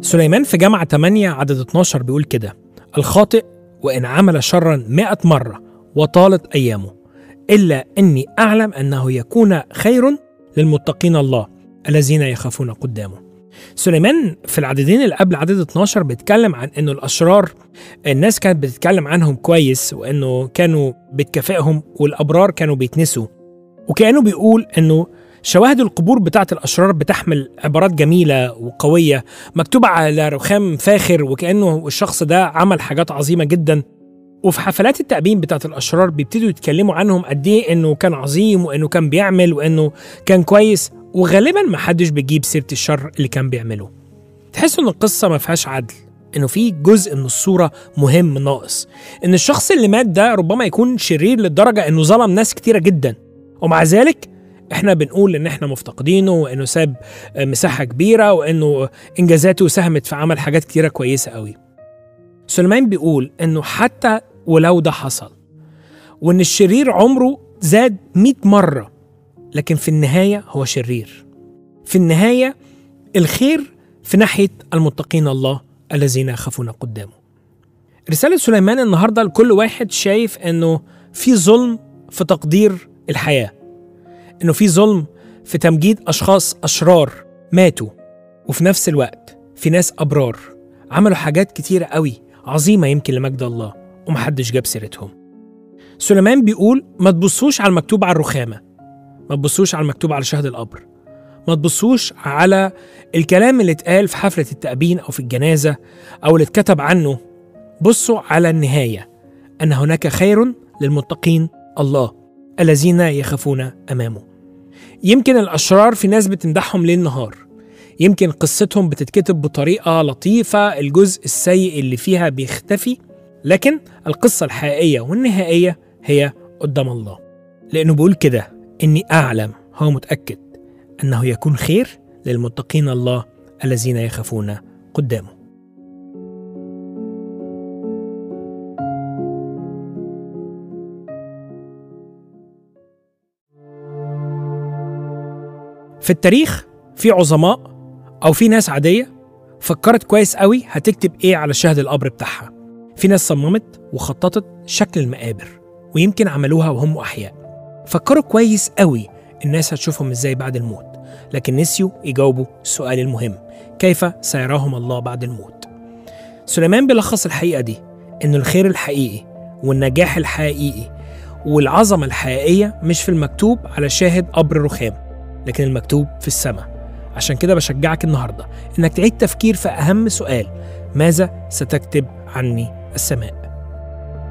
سليمان في جامعة 8 عدد 12 بيقول كده: الخاطئ وإن عمل شرا 100 مرة وطالت أيامه، إلا أني أعلم أنه يكون خير للمتقين الله الذين يخافون قدامه. سليمان في العددين اللي قبل عدد 12 بيتكلم عن أنه الأشرار الناس كانت بتتكلم عنهم كويس، وأنه كانوا بتكافئهم، والأبرار كانوا بيتنسوا. وكأنه بيقول أنه شواهد القبور بتاعت الأشرار بتحمل عبارات جميلة وقوية مكتوبة على رخام فاخر، وكأنه الشخص ده عمل حاجات عظيمة جدا. وفي حفلات التأبين بتاعت الأشرار بيبتدوا يتكلموا عنهم قد إيه إنه كان عظيم، وإنه كان بيعمل، وإنه كان كويس، وغالبا ما حدش بيجيب سيرة الشر اللي كان بيعمله. تحسوا إن القصة ما فيهاش عدل، إنه في جزء من الصورة مهم ناقص، إن الشخص اللي مات ده ربما يكون شرير للدرجة إنه ظلم ناس كتيرة جدا، ومع ذلك إحنا بنقول إن إحنا مفتقدينه، وإنه ساب مساحة كبيرة، وإنه إنجازاته ساهمت في عمل حاجات كتيرة كويسة قوي. سليمان بيقول إنه حتى ولو ده حصل، وإن الشرير عمره زاد 100 مرة، لكن في النهاية هو شرير. في النهاية الخير في ناحية المتقين الله الذين يخافون قدامه. رسالة سليمان النهاردة لكل واحد شايف إنه في ظلم في تقدير الحياة، إنه في ظلم في تمجيد أشخاص أشرار ماتوا، وفي نفس الوقت في ناس أبرار عملوا حاجات كتيرة قوي عظيمة يمكن لمجد الله ومحدش جاب سيرتهم. سليمان بيقول ما تبصوش على المكتوب على الرخامة، ما تبصوش على المكتوب على شهد القبر، ما تبصوش على الكلام اللي اتقال في حفلة التأبين أو في الجنازة أو اللي اتكتب عنه. بصوا على النهاية، أن هناك خير للمتقين الله الذين يخافون أمامه. يمكن الأشرار في ناس بتمدحهم ليل نهار، يمكن قصتهم بتتكتب بطريقة لطيفة، الجزء السيء اللي فيها بيختفي، لكن القصة الحقيقية والنهائية هي قدام الله، لأنه بيقول كده: إني أعلم، هو متأكد أنه يكون خير للمتقين الله الذين يخافون قدامه. في التاريخ في عظماء أو في ناس عادية فكرت كويس قوي هتكتب إيه على شهد القبر بتاعها. في ناس صممت وخططت شكل المقابر، ويمكن عملوها وهم أحياء. فكروا كويس قوي الناس هتشوفهم إزاي بعد الموت، لكن نسيوا يجاوبوا السؤال المهم: كيف سيراهم الله بعد الموت؟ سليمان بيلخص الحقيقة دي، إنه الخير الحقيقي والنجاح الحقيقي والعظمة الحقيقية مش في المكتوب على شاهد قبر رخام، لكن المكتوب في السماء. عشان كده بشجعك النهاردة إنك تعيد تفكير في أهم سؤال: ماذا ستكتب عني السماء؟